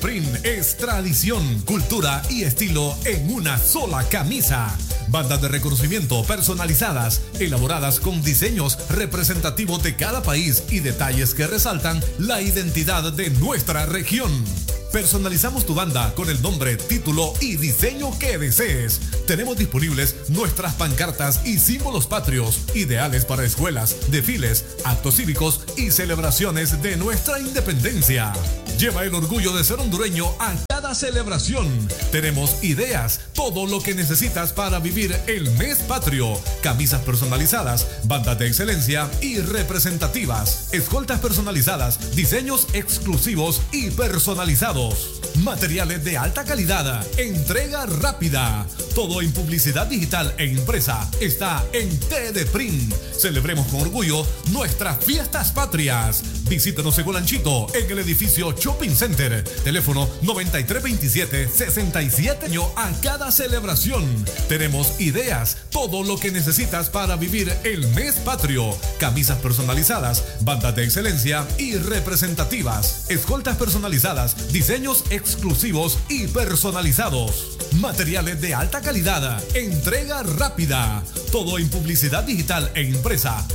Print es tradición, cultura y estilo en una sola camisa. Bandas de reconocimiento personalizadas, elaboradas con diseños representativos de cada país y detalles que resaltan la identidad de nuestra región. Personalizamos tu banda con el nombre, título y diseño que desees. Tenemos disponibles nuestras pancartas y símbolos patrios, ideales para escuelas, desfiles, actos cívicos y celebraciones de nuestra independencia. Lleva el orgullo de ser hondureño a cada celebración. Tenemos ideas, todo lo que necesitas para vivir el mes patrio. Camisas personalizadas, bandas de excelencia y representativas. Escoltas personalizadas, diseños exclusivos y personalizados. Materiales de alta calidad, entrega rápida. Todo en publicidad digital e impresa está en TD Print. Celebremos con orgullo nuestras fiestas patrias. Visítanos en Golanchito, en el edificio Shopping Center. Teléfono 9327-67 a cada celebración. Tenemos ideas, todo lo que necesitas para vivir el mes patrio. Camisas personalizadas, bandas de excelencia y representativas. Escoltas personalizadas, diseños exclusivos y personalizados. Materiales de alta calidad, entrega rápida. Todo en publicidad digital e impresa